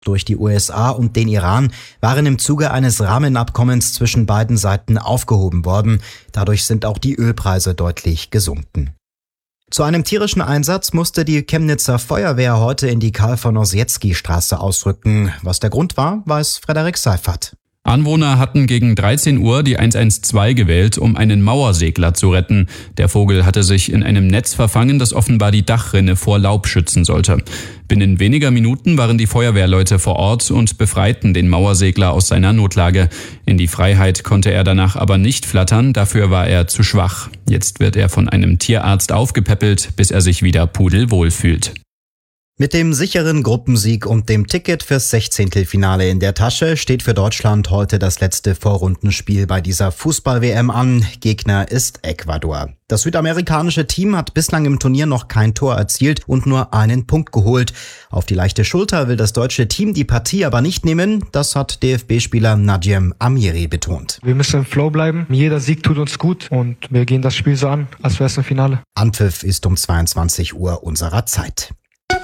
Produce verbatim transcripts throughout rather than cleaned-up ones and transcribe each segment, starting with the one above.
durch die U S A und den Iran waren im Zuge eines Rahmenabkommens zwischen beiden Seiten aufgehoben worden. Dadurch sind auch die Ölpreise deutlich gesunken. Zu einem tierischen Einsatz musste die Chemnitzer Feuerwehr heute in die Karl-von-Ossietzky-Straße ausrücken. Was der Grund war, weiß Frederik Seifert. Anwohner hatten gegen dreizehn Uhr die eins eins zwei gewählt, um einen Mauersegler zu retten. Der Vogel hatte sich in einem Netz verfangen, das offenbar die Dachrinne vor Laub schützen sollte. Binnen weniger Minuten waren die Feuerwehrleute vor Ort und befreiten den Mauersegler aus seiner Notlage. In die Freiheit konnte er danach aber nicht flattern, dafür war er zu schwach. Jetzt wird er von einem Tierarzt aufgepäppelt, bis er sich wieder pudelwohl fühlt. Mit dem sicheren Gruppensieg und dem Ticket fürs Sechzehntelfinale in der Tasche steht für Deutschland heute das letzte Vorrundenspiel bei dieser Fußball-W M an. Gegner ist Ecuador. Das südamerikanische Team hat bislang im Turnier noch kein Tor erzielt und nur einen Punkt geholt. Auf die leichte Schulter will das deutsche Team die Partie aber nicht nehmen. Das hat D F B-Spieler Najem Amiri betont. Wir müssen im Flow bleiben. Jeder Sieg tut uns gut und wir gehen das Spiel so an, als wäre es ein Finale. Anpfiff ist um zweiundzwanzig Uhr unserer Zeit.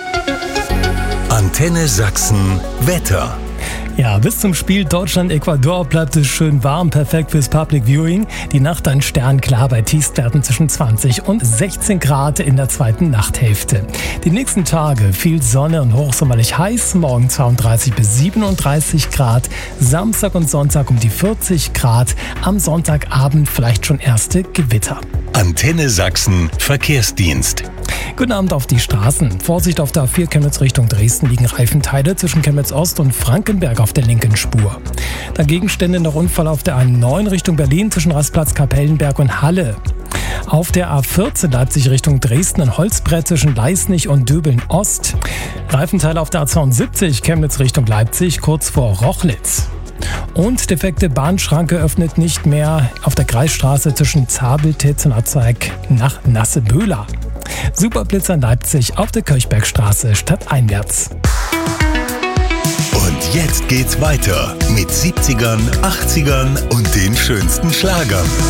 Antenne Sachsen Wetter. Ja, bis zum Spiel Deutschland-Ecuador bleibt es schön warm, perfekt fürs Public Viewing. Die Nacht dann sternklar bei Tiefstwerten zwischen zwanzig und sechzehn Grad in der zweiten Nachthälfte. Die nächsten Tage viel Sonne und hochsommerlich heiß, morgen zweiunddreißig bis siebenunddreißig Grad, Samstag und Sonntag um die vierzig Grad, am Sonntagabend vielleicht schon erste Gewitter. Antenne Sachsen Verkehrsdienst. Guten Abend auf die Straßen. Vorsicht auf der A vier Chemnitz Richtung Dresden liegen Reifenteile zwischen Chemnitz Ost und Frankenberg auf der linken Spur. Dann Gegenstände noch Unfall auf der A neun Richtung Berlin zwischen Rastplatz Kapellenberg und Halle. Auf der A vierzehn Leipzig Richtung Dresden ein Holzbrett zwischen Leisnig und Döbeln Ost. Reifenteile auf der A zweiundsiebzig Chemnitz Richtung Leipzig kurz vor Rochlitz. Und defekte Bahnschranke öffnet nicht mehr auf der Kreisstraße zwischen Zabeltitz und Azweig nach Nasseböhler. Superblitzer in Leipzig auf der Kirchbergstraße stadteinwärts. Und jetzt geht's weiter mit siebzigern, achtzigern und den schönsten Schlagern.